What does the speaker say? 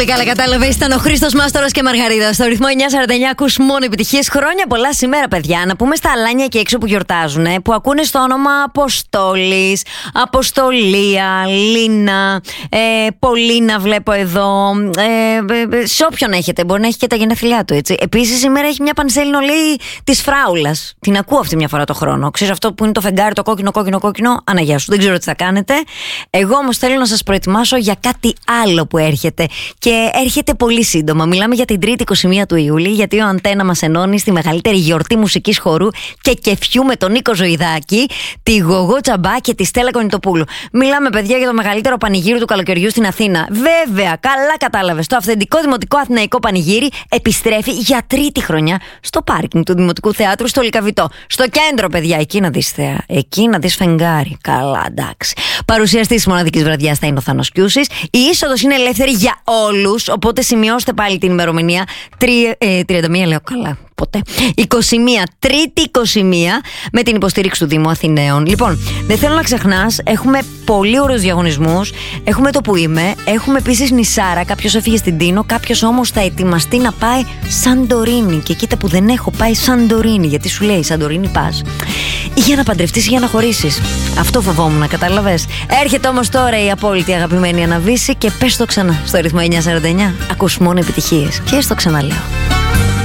Πολύ καλά κατάλαβες, ήταν ο Χρήστος Μάστορας και Μαργαρίδα. Στο ρυθμό 949 ακούς μόνο επιτυχίες. Χρόνια πολλά σήμερα, παιδιά. Να πούμε στα αλάνια και έξω που γιορτάζουν, που ακούνε στο όνομα Αποστόλης, Αποστολία, Λίνα, Πολίνα βλέπω εδώ. Σε όποιον έχετε, μπορεί να έχει και τα γενέθλιά του, έτσι. Επίσης, σήμερα έχει μια πανσέλινο, λέει, της Φράουλας. Την ακούω αυτή μια φορά το χρόνο. Ξέρεις αυτό που είναι το φεγγάρι, το κόκκινο. Αναγιά σου. Δεν ξέρω τι θα κάνετε. Εγώ όμως θέλω να σας προετοιμάσω για κάτι άλλο που έρχεται. Και έρχεται πολύ σύντομα. Μιλάμε για την 3η 21 του Ιούλη, γιατί ο Αντένα μας ενώνει στη μεγαλύτερη γιορτή μουσικής χορού και κεφιού με τον Νίκο Ζωηδάκη, τη Γογό Τσαμπά και τη Στέλλα Κονιτοπούλου. Μιλάμε, παιδιά, για το μεγαλύτερο πανηγύρι του καλοκαιριού στην Αθήνα. Βέβαια, καλά κατάλαβες. Το αυθεντικό δημοτικό αθηναϊκό πανηγύρι επιστρέφει για τρίτη χρονιά στο πάρκινγκ του Δημοτικού Θεάτρου στο Λυκαβητό. Στο κέντρο, παιδιά, εκεί να δεις θέα. Εκεί να δεις φεγγάρι. Καλά, εντάξει. Παρουσιαστής της μοναδικής βραδιάς θα είναι ο Θάνος Κιούσης. Η είσοδος είναι ελεύθερη για όλους, οπότε σημειώστε πάλι την ημερομηνία. 31 λέω καλά. Ποτέ. 21, Τρίτη 21, με την υποστήριξη του Δήμου Αθηναίων. Λοιπόν, δεν θέλω να ξεχνάς, έχουμε πολύ ωραίους διαγωνισμούς. Έχουμε το που είμαι, έχουμε επίσης νησάρα. Κάποιος έφυγε στην Τίνο, κάποιος όμως θα ετοιμαστεί να πάει Σαντορίνη. Και κοίτα που δεν έχω πάει Σαντορίνη, γιατί σου λέει Σαντορίνη πας ή για να παντρευτείς ή για να χωρίσεις. Αυτό φοβόμουν, κατάλαβες. Έρχεται όμως τώρα η απόλυτη αγαπημένη Αναβίση και πες το ξανά στο ρυθμό 949. Ακούς μόνο επιτυχίες και στο ξαναλέω.